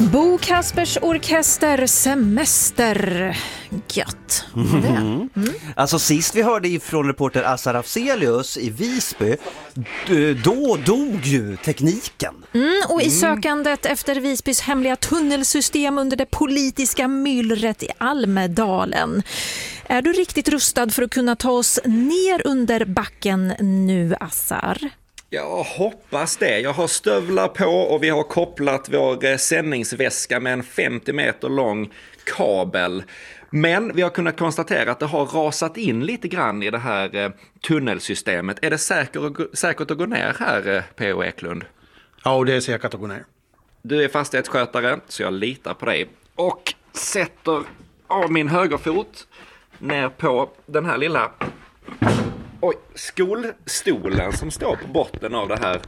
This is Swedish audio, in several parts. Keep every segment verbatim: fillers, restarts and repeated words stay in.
Bo Kaspers Orkester Semester. Gött. Mm. Mm. Mm. Alltså sist vi hörde ifrån reporter Assar Afzelius i Visby, då dog ju tekniken. Mm, och i sökandet efter Visbys hemliga tunnelsystem under det politiska myllret i Almedalen. Är du riktigt rustad för att kunna ta oss ner under backen nu, Assar? Jag hoppas det. Jag har stövlar på och vi har kopplat vår sändningsväska med en femtio meter lång kabel. Men vi har kunnat konstatera att det har rasat in lite grann i det här tunnelsystemet. Är det säkert, säkert att gå ner här, P O Eklund? Ja, det är säkert att gå ner. Du är fastighetsskötare, så jag litar på dig. Och sätter av min högerfot ner på den här lilla... Oj, skolstolen som står på botten av det här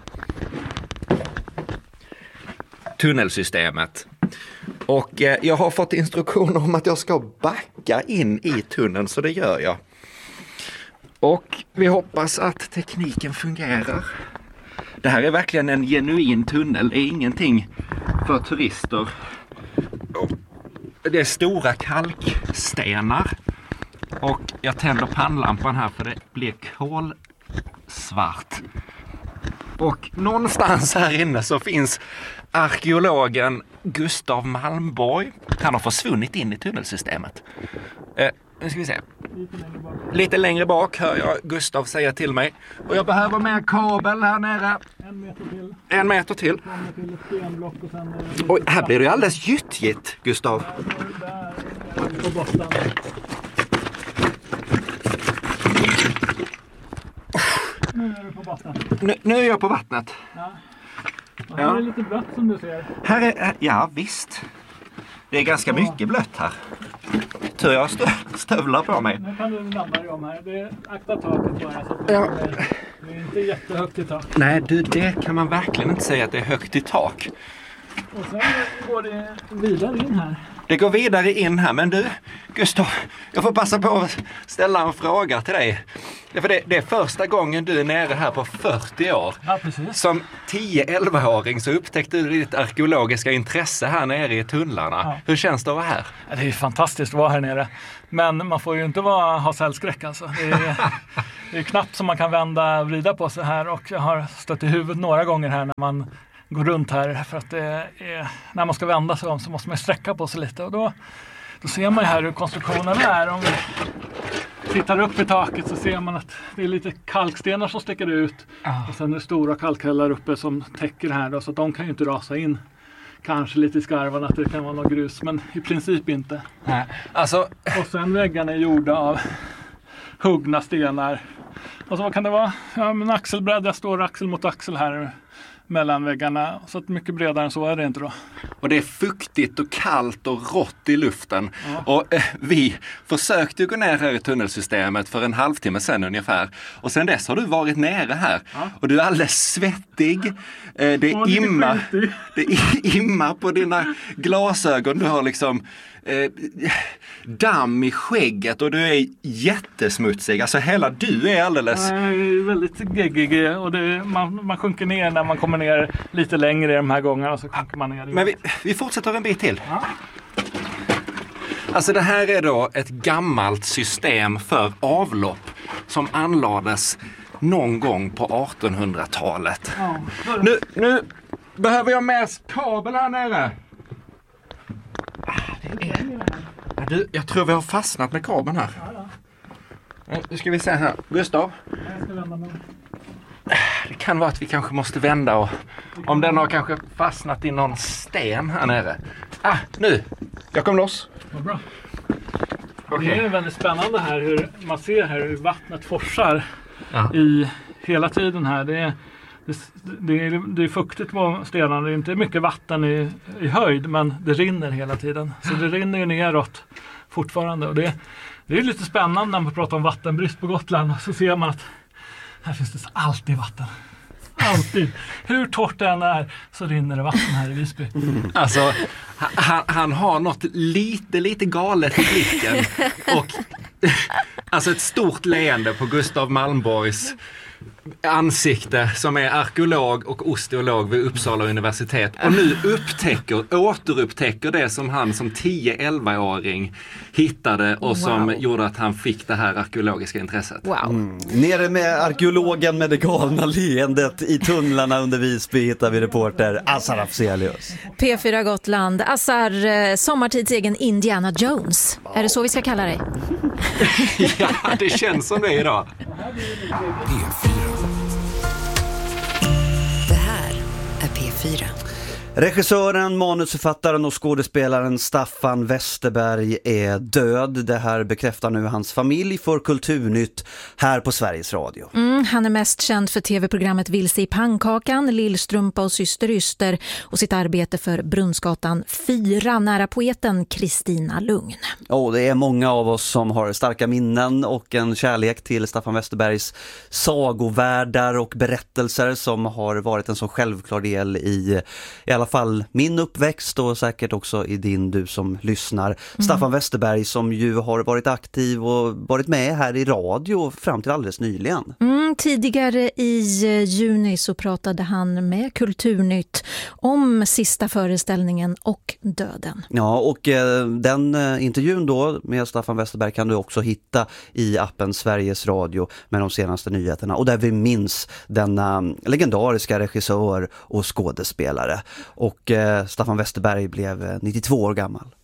tunnelsystemet. Och eh, jag har fått instruktioner om att jag ska backa in i tunneln, så det gör jag. Och vi hoppas att tekniken fungerar. Det här är verkligen en genuin tunnel, det är ingenting för turister. Det är stora kalkstenar. Och jag tänder pannlampan här för det blir kolsvart. Och någonstans här inne så finns arkeologen Gustav Malmborg. Han har försvunnit in i tunnelsystemet. Eh, nu ska vi se. Lite längre bak hör jag Gustav säga till mig. Och jag behöver mer kabel här nere. En meter till. En meter till. till ett stenblock och sen... Oj, här blir det ju alldeles gyttjigt, Gustav. Där på botten. Nu är du på vattnet. Nu, nu är jag på vattnet. Ja. Och här ja. är det lite blött som du ser. Här är, ja visst. Det är ganska mycket blött här. Tur jag stö, stövlar på mig. Nu kan du landa dig om här. Det är akta taket bara. Så ja. det, det är inte jättehögt i tak. Nej du, det kan man verkligen inte säga att det är högt i tak. Och sen går det vidare in här. Det går vidare in här, men du, Gustav, jag får passa på att ställa en fråga till dig. För det, det är första gången du är nere här på fyrtio år. Ja, precis. Som tio-elva-åring så upptäckte du ditt arkeologiska intresse här nere i tunnlarna. Ja. Hur känns det att vara här? Ja, det är fantastiskt att vara här nere. Men man får ju inte vara, ha sällskräck alltså. Det är, det är knappt som man kan vända och vrida på sig här. Och jag har stött i huvudet några gånger här när man går runt här, för att det är, när man ska vända sig om så måste man sträcka på sig lite, och då, då ser man ju här hur konstruktionen är. Om vi tittar upp i taket så ser man att det är lite kalkstenar som sticker ut ah. och sen är det stora kalkhällar uppe som täcker här då, så att de kan ju inte rasa in. Kanske lite i skarvarna att det kan vara något grus, men i princip inte. Nej. Alltså... Och sen väggarna är gjorda av huggna stenar. Och så vad kan det vara? Ja, men axelbräda står axel mot axel här mellan väggarna, så att mycket bredare än så är det inte då. Och det är fuktigt och kallt och rått i luften. Ja. Och eh, vi försökte gå ner här i tunnelsystemet för en halvtimme sedan ungefär. Och sen dess har du varit nere här. Ja. Och du är alldeles svettig. Eh, det är imma, det är imma på dina glasögon. Du har liksom eh, damm i skägget och du är jättesmutsig. Alltså hela du är alldeles... Jag är väldigt geggig och det, man, man sjunker ner när man kommer ner lite längre de här gångerna, så sjunker man ner. Men vi, vi fortsätter en bit till. Ja. Alltså det här är då ett gammalt system för avlopp som anlades någon gång på artonhundratalet. Ja. Nu, nu behöver jag mer kabel här nere. Det är... Du, jag tror vi har fastnat med kabeln här. Ja, ja. Nu ska vi se här. Gustav? Jag ska vända mig. Det kan vara att vi kanske måste vända och om den har kanske fastnat i någon sten här nere. Ah, nu! Jag kom loss. Vad bra. Okay. Det är väldigt spännande här hur man ser här hur vattnet forsar ja. i hela tiden här. Det är, det, det, är, det är fuktigt på stenarna. Det är inte mycket vatten i, i höjd, men det rinner hela tiden. Så det rinner ju neråt fortfarande. Och det, det är lite spännande när man pratar om vattenbrist på Gotland. Så ser man att här finns det alltid vatten. Alltid. Hur torrt det än är så rinner det vatten här i Visby. Alltså, han, han har något lite, lite galet i blicken. Och alltså ett stort leende på Gustav Malmborgs ansikte som är arkeolog och osteolog vid Uppsala universitet och nu upptäcker, återupptäcker det som han som tio-elva-åring hittade och som wow. gjorde att han fick det här arkeologiska intresset. Wow. Mm. Nere med arkeologen med det galna leendet i tunnlarna under Visby hittar vi reporter Azar Afzelius. P fyra Gotland, Azar, sommartids egen Indiana Jones. Är det så vi ska kalla dig? Ja, det känns som det idag. P fyra. Det här är P fyra. Regissören, manusförfattaren och skådespelaren Staffan Westerberg är död. Det här bekräftar nu hans familj för Kulturnytt här på Sveriges Radio. Mm, han är mest känd för tv-programmet Vilse i pannkakan, Lillstrumpa och Syster Yster och sitt arbete för Brunnsgatan fyra nära poeten Kristina Lugn. Och det är många av oss som har starka minnen och en kärlek till Staffan Westerbergs sagovärldar och berättelser som har varit en så självklar del i i alla fall min uppväxt och säkert också i din, du som lyssnar. Mm. Staffan Westerberg som ju har varit aktiv och varit med här i radio fram till alldeles nyligen. Mm, tidigare i juni så pratade han med Kulturnytt om sista föreställningen och döden. Ja, och eh, den eh, intervjun då med Staffan Westerberg kan du också hitta i appen Sveriges Radio med de senaste nyheterna och där vi minns denna legendariska regissör och skådespelare. Och eh, Staffan Westerberg blev nittiotvå år gammal.